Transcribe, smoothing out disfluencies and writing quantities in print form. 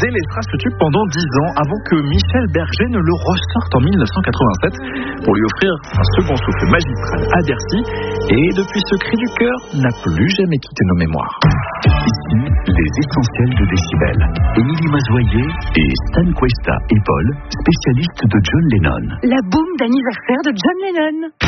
et laissera ce tube pendant 10 ans avant que Michel Berger ne le ressorte en 1987 pour lui offrir un second souffle magistral à Bercy. Et depuis ce cri du cœur n'a plus jamais quitté nos mémoires. Ici, les essentiels de Décibel. Émilie Mazoyer et Stan Cuesta et Paul, spécialistes de John Lennon. La boum d'anniversaire de John Lennon.